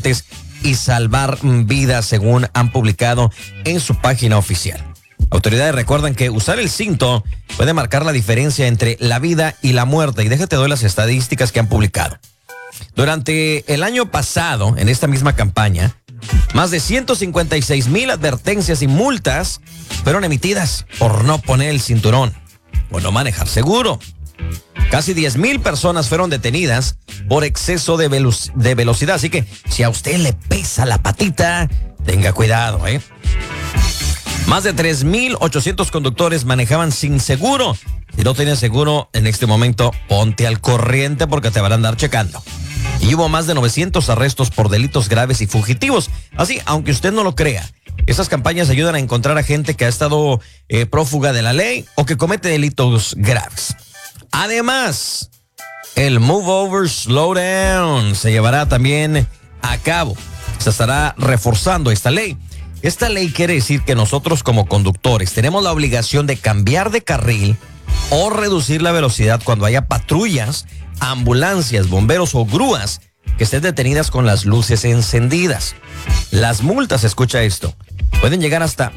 y salvar vidas, según han publicado en su página oficial. Autoridades recuerdan que usar el cinto puede marcar la diferencia entre la vida y la muerte. Y déjate doy las estadísticas que han publicado. Durante el año pasado, en esta misma campaña, más de 156,000 advertencias y multas fueron emitidas por no poner el cinturón o no manejar seguro. Casi 10,000 personas fueron detenidas por exceso de velocidad. Así que si a usted le pesa la patita, tenga cuidado, ¿eh? Más de 3,800 conductores manejaban sin seguro. Si no tienes seguro en este momento, ponte al corriente porque te van a andar checando. Y hubo más de 900 arrestos por delitos graves y fugitivos. Así, aunque usted no lo crea, estas campañas ayudan a encontrar a gente que ha estado prófuga de la ley o que comete delitos graves. Además, el Move Over Slow Down se llevará también a cabo. Se estará reforzando esta ley. Esta ley quiere decir que nosotros como conductores tenemos la obligación de cambiar de carril o reducir la velocidad cuando haya patrullas, ambulancias, bomberos o grúas que estén detenidas con las luces encendidas. Las multas, escucha esto, pueden llegar hasta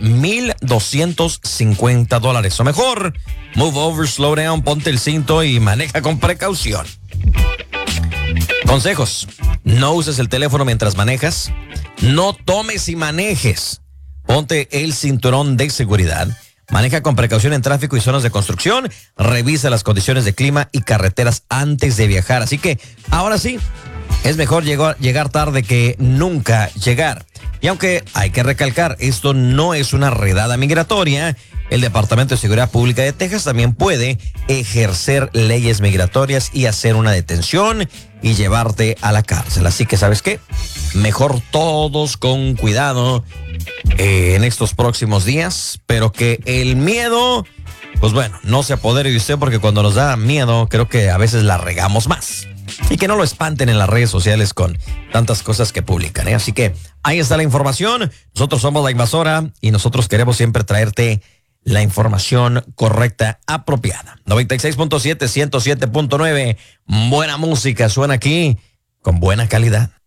$1,250. O mejor, move over, slow down, ponte el cinto y maneja con precaución. Consejos: no uses el teléfono mientras manejas. No tomes y manejes. Ponte el cinturón de seguridad. Maneja con precaución en tráfico y zonas de construcción. Revisa las condiciones de clima y carreteras antes de viajar. Así que, ahora sí, es mejor llegar tarde que nunca llegar. Y aunque hay que recalcar, esto no es una redada migratoria, el Departamento de Seguridad Pública de Texas también puede ejercer leyes migratorias y hacer una detención y llevarte a la cárcel. Así que, ¿sabes qué? Mejor todos con cuidado en estos próximos días, pero que el miedo, pues bueno, no se apodere de usted, porque cuando nos da miedo, creo que a veces la regamos más. Y que no lo espanten en las redes sociales con tantas cosas que publican, ¿eh? Así que ahí está la información. Nosotros somos La Invasora y nosotros queremos siempre traerte la información correcta, apropiada. 96.7, 107.9. Buena música suena aquí con buena calidad.